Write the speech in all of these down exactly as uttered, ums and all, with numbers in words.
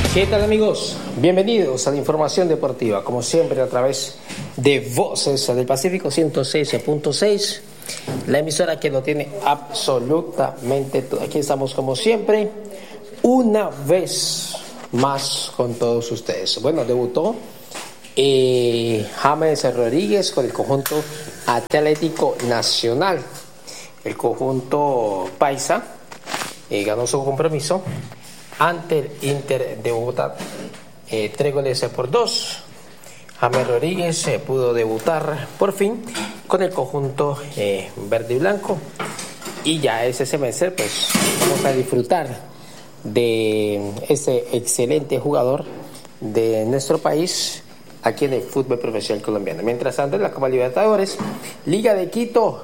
¿Qué tal, amigos? Bienvenidos a la información deportiva, como siempre a través de Voces del Pacífico ciento seis punto seis, la emisora que lo tiene absolutamente todo. Aquí estamos como siempre, una vez más con todos ustedes. Bueno, debutó eh, James Rodríguez con el conjunto Atlético Nacional. El conjunto paisa eh, ganó su compromiso ante el Inter de Bogotá, eh, tres goles por dos. James Rodríguez eh, pudo debutar por fin con el conjunto eh, verde y blanco, y ya ese semestre pues vamos a disfrutar de ese excelente jugador de nuestro país aquí en el fútbol profesional colombiano. Mientras tanto, en la Copa Libertadores, Liga de Quito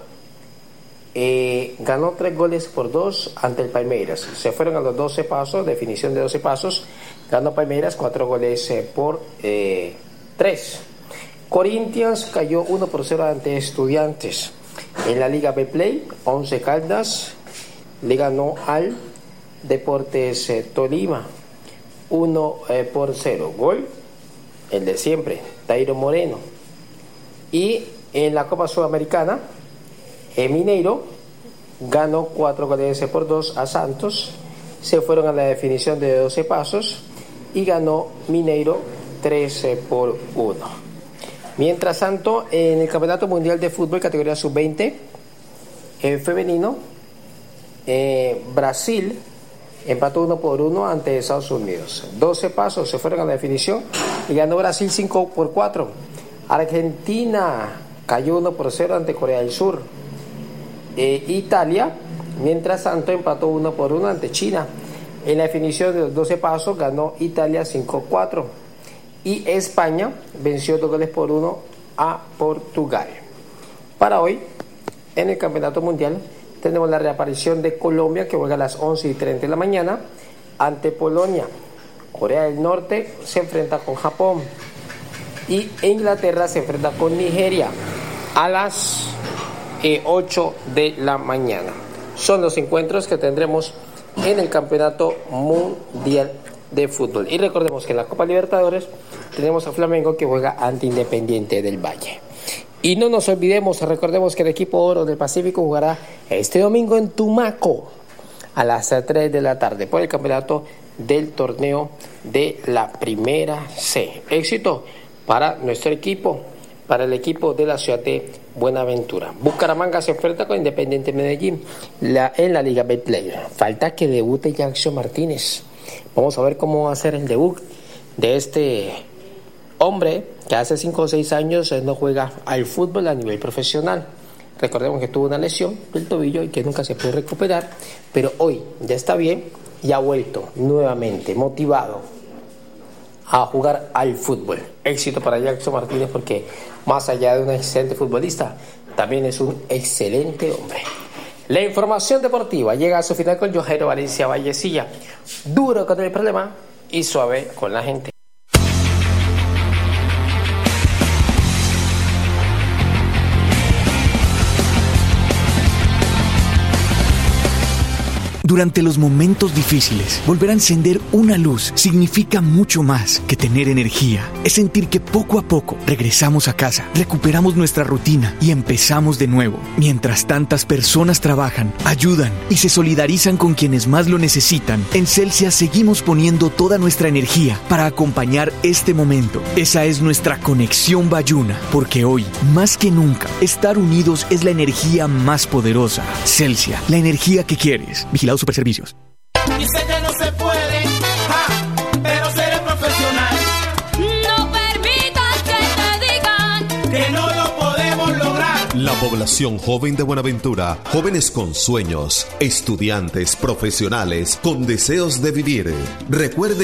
Eh, ganó tres goles por dos ante el Palmeiras. Se fueron a los doce pasos, definición de doce pasos. Ganó Palmeiras cuatro goles eh, por eh, tres. Corinthians cayó uno por cero ante Estudiantes. En la Liga Betplay, Once Caldas le ganó al Deportes eh, Tolima uno eh, por cero. Gol, el de siempre, Tairo Moreno. Y en la Copa Sudamericana, El Mineiro ganó cuatro goles por dos a Santos. Se fueron a la definición de doce pasos y ganó Mineiro trece por uno. Mientras tanto, en el Campeonato Mundial de Fútbol categoría sub veinte eh, femenino, eh, Brasil empató uno por uno ante Estados Unidos. doce pasos se fueron a la definición y ganó Brasil cinco por cuatro. Argentina cayó uno por cero ante Corea del Sur. Eh, Italia, mientras tanto, empató uno por uno ante China. En la definición de los doce pasos ganó Italia cinco a cuatro. Y España venció dos goles por uno a Portugal. Para hoy, en el Campeonato Mundial, tenemos la reaparición de Colombia, que juega a las once y treinta de la mañana ante Polonia. Corea del Norte se enfrenta con Japón. Y Inglaterra se enfrenta con Nigeria a las ocho de la mañana. Son los encuentros que tendremos en el Campeonato Mundial de Fútbol. Y recordemos que en la Copa Libertadores tenemos a Flamengo, que juega ante Independiente del Valle. Y no nos olvidemos, recordemos que el equipo oro del Pacífico jugará este domingo en Tumaco a las tres de la tarde por el campeonato del torneo de la Primera C. Éxito para nuestro equipo, para el equipo de la ciudad de Buenaventura. Bucaramanga se enfrenta con Independiente Medellín la, en la Liga Betplay. Falta que debute Jackson Martínez. Vamos a ver cómo va a ser el debut de este hombre que hace cinco o seis años no juega al fútbol a nivel profesional. Recordemos que tuvo una lesión del tobillo y que nunca se pudo recuperar, pero hoy ya está bien y ha vuelto nuevamente motivado a jugar al fútbol. Éxito para Jackson Martínez, porque más allá de un excelente futbolista, también es un excelente hombre. La información deportiva llega a su final con Johairo Valencia Vallecilla. Duro con el problema y suave con la gente. Durante los momentos difíciles, volver a encender una luz significa mucho más que tener energía. Es sentir que poco a poco regresamos a casa, recuperamos nuestra rutina y empezamos de nuevo. Mientras tantas personas trabajan, ayudan y se solidarizan con quienes más lo necesitan, en Celsia seguimos poniendo toda nuestra energía para acompañar este momento. Esa es nuestra conexión Bayuna, porque hoy, más que nunca, estar unidos es la energía más poderosa. Celsia, la energía que quieres. Vigilado Superservicios. Y sé que no se puede, ja, pero seré profesional. No permitas que te digan que no lo podemos lograr. La población joven de Buenaventura, jóvenes con sueños, estudiantes, profesionales, con deseos de vivir. Recuerde